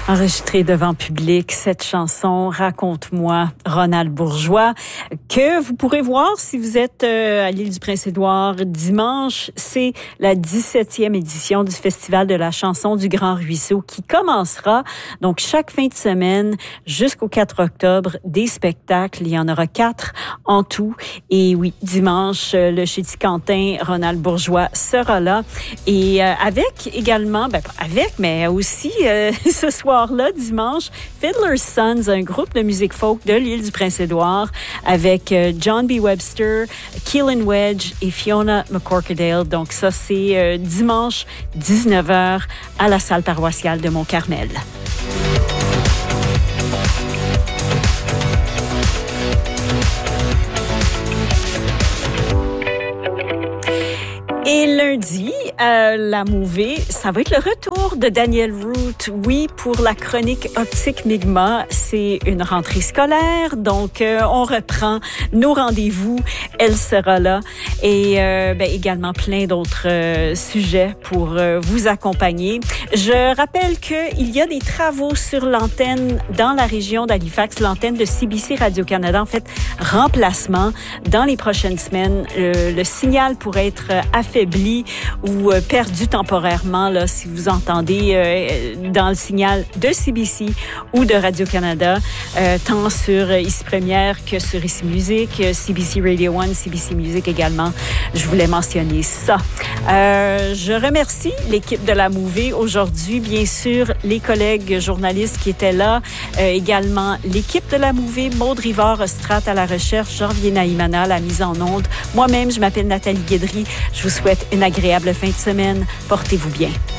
Enregistrée devant public, cette chanson « Raconte-moi » Ronald Bourgeois, que vous pourrez voir si vous êtes à l'île du Prince-Édouard dimanche. C'est la 17e édition du Festival de la chanson du Grand Ruisseau qui commencera donc chaque fin de semaine jusqu'au 4 octobre. Des spectacles, il y en aura 4 en tout. Et oui, dimanche, le Chéti Quentin, Ronald Bourgeois sera là. Et avec également, mais aussi ce soir-là, dimanche, Fiddler's Sons, un groupe de musique folk de l'île du Prince-Édouard avec John B. Webster, Keelan Wedge et Fiona McCorkadale. Donc ça, c'est dimanche, 19h à la salle paroissiale de Mont-Carmel. Et lundi, la Mouvée, ça va être le retour de Daniel Root. Oui, pour la chronique Optique Mi'kmaq, c'est une rentrée scolaire, donc on reprend nos rendez-vous. Elle sera là et également plein d'autres sujets pour vous accompagner. Je rappelle qu'il y a des travaux sur l'antenne dans la région d'Halifax, l'antenne de CBC Radio-Canada, en fait, remplacement. Dans les prochaines semaines, le signal pourrait être affaibli ou perdu temporairement là, si vous entendez dans le signal de CBC ou de Radio-Canada, tant sur Ici Première que sur Ici Musique, CBC Radio 1, CBC Music également. Je voulais mentionner ça. Je remercie l'équipe de la Mouvée aujourd'hui, bien sûr, les collègues journalistes qui étaient là, également l'équipe de la Mouvée, Maude Rivard-Ostrat à la recherche, Jean-Vier Naïmana à la mise en onde. Moi-même, je m'appelle Nathalie Guédry. Je vous souhaite une agréable fin de semaine. Portez-vous bien.